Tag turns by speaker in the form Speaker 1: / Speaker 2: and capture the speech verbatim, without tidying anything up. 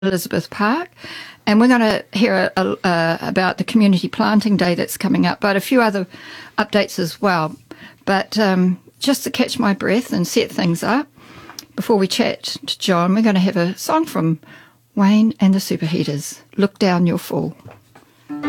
Speaker 1: Elizabeth Park, and we're going to hear a, a, uh, about the community planting day that's coming up, but a few other updates as well. But um, just to catch my breath and set things up, before we chat to John, we're going to have a song from Wayne and the Superheaters, Look Down Your Fall.